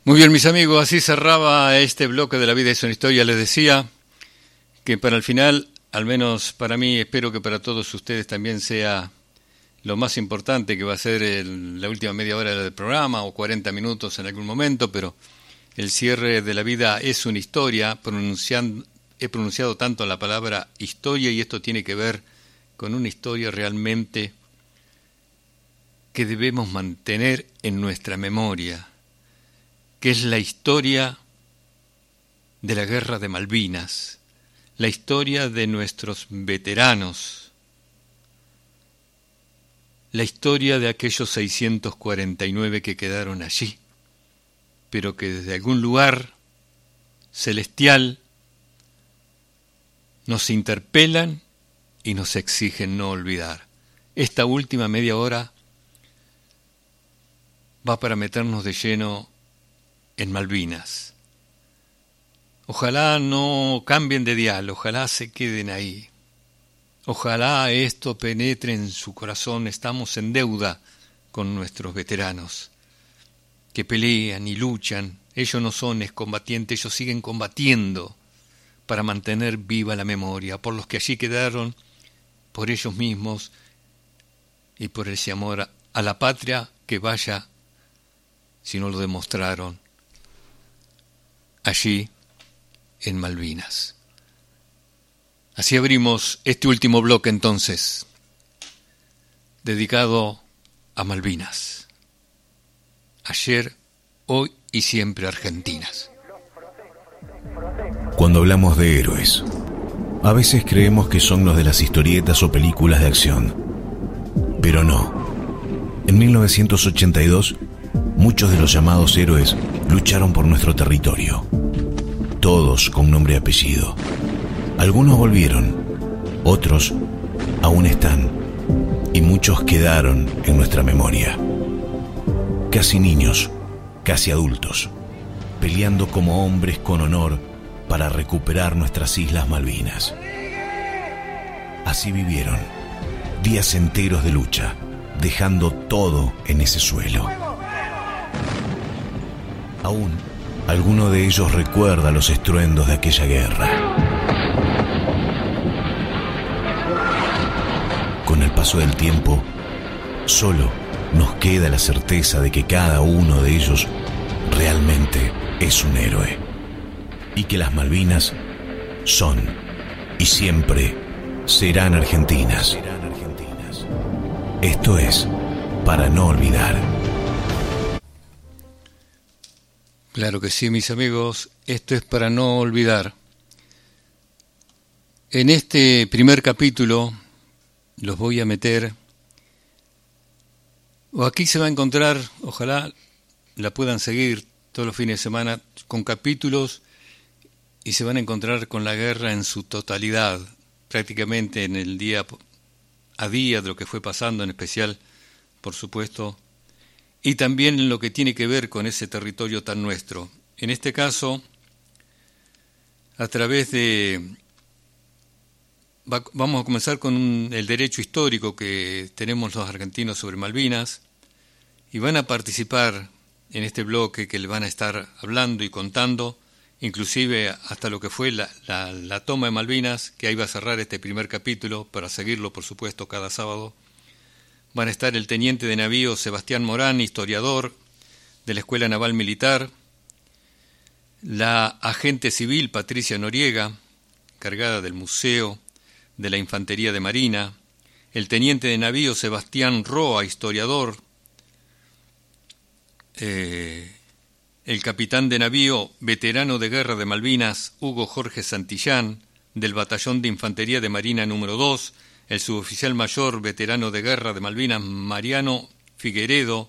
Muy bien, mis amigos, así cerraba este bloque de La vida es una historia. Les decía que para el final, al menos para mí, espero que para todos ustedes también sea lo más importante, que va a ser la última media hora del programa o 40 minutos en algún momento, pero el cierre de La vida es una historia. He pronunciado tanto la palabra historia y esto tiene que ver con una historia realmente que debemos mantener en nuestra memoria, que es la historia de la Guerra de Malvinas, la historia de nuestros veteranos, la historia de aquellos 649 que quedaron allí, pero que desde algún lugar celestial nos interpelan y nos exigen no olvidar. Esta última media hora va para meternos de lleno en Malvinas. Ojalá no cambien de dial, ojalá se queden ahí. Ojalá esto penetre en su corazón. Estamos en deuda con nuestros veteranos, que pelean y luchan. Ellos no son excombatientes, ellos siguen combatiendo para mantener viva la memoria, por los que allí quedaron, por ellos mismos y por ese amor a la patria que vaya, si no lo demostraron, allí en Malvinas. Así abrimos este último bloque entonces, dedicado a Malvinas. Ayer, hoy y siempre Argentinas. Cuando hablamos de héroes, a veces creemos que son los de las historietas o películas de acción. Pero no. En 1982, muchos de los llamados héroes lucharon por nuestro territorio. Todos con nombre y apellido. Algunos volvieron, otros aún están, y muchos quedaron en nuestra memoria. Casi niños, casi adultos, peleando como hombres con honor para recuperar nuestras Islas Malvinas. Así vivieron, días enteros de lucha, dejando todo en ese suelo. Aún, alguno de ellos recuerda los estruendos de aquella guerra. Con el paso del tiempo, solo nos queda la certeza de que cada uno de ellos realmente es un héroe. Y que las Malvinas son y siempre serán argentinas. Esto es para no olvidar. Claro que sí, mis amigos, esto es para no olvidar. En este primer capítulo los voy a meter, o aquí se va a encontrar, ojalá la puedan seguir todos los fines de semana, con capítulos, y se van a encontrar con la guerra en su totalidad, prácticamente en el día a día de lo que fue pasando, en especial, por supuesto, y también en lo que tiene que ver con ese territorio tan nuestro. En este caso, a través de... Vamos a comenzar con el derecho histórico que tenemos los argentinos sobre Malvinas, y van a participar en este bloque que le van a estar hablando y contando, inclusive hasta lo que fue la toma de Malvinas, que ahí va a cerrar este primer capítulo, para seguirlo, por supuesto, cada sábado. Van a estar el teniente de navío Sebastián Morán, historiador de la Escuela Naval Militar, la agente civil Patricia Noriega, encargada del Museo de la Infantería de Marina, el teniente de navío Sebastián Roa, historiador, el capitán de navío veterano de guerra de Malvinas, Hugo Jorge Santillán, del Batallón de Infantería de Marina número 2, el suboficial mayor veterano de guerra de Malvinas, Mariano Figueredo,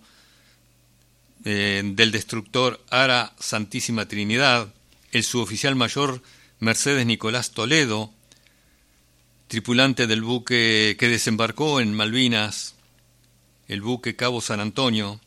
del destructor Ara Santísima Trinidad, el suboficial mayor Mercedes Nicolás Toledo, tripulante del buque que desembarcó en Malvinas, el buque Cabo San Antonio,